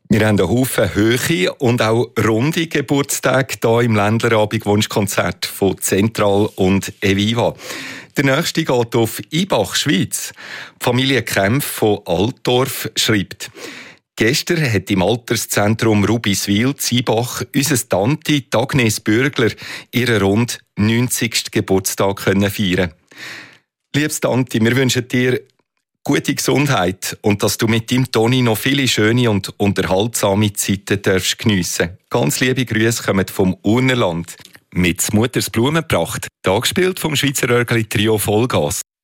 Wir haben einen Haufen hohe und auch runde Geburtstage hier im Ländlerabend-Wunschkonzert von Zentral und Eviva. Der nächste geht auf Ibach, Schweiz. Die Familie Kempf von Altdorf schreibt: Gestern hat im Alterszentrum Rubiswil Ibach unsere Tante Agnes Bürgler ihren rund 90. Geburtstag feiern. Liebes Tante, wir wünschen dir gute Gesundheit und dass du mit deinem Toni noch viele schöne und unterhaltsame Zeiten darfst geniessen. Ganz liebe Grüße kommen vom Urnerland. Mit Mutters Blumenpracht, da gespielt vom Schweizer Örgli Trio Vollgas.